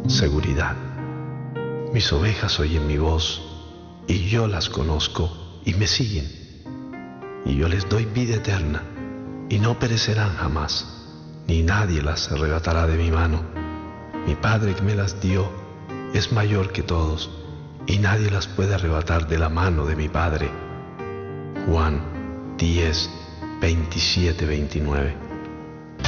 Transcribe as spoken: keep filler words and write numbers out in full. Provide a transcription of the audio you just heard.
seguridad. Mis ovejas oyen mi voz, y yo las conozco, y me siguen. Y yo les doy vida eterna, y no perecerán jamás, ni nadie las arrebatará de mi mano. Mi Padre que me las dio es mayor que todos, y nadie las puede arrebatar de la mano de mi Padre. Juan diez, veintisiete, veintinueve.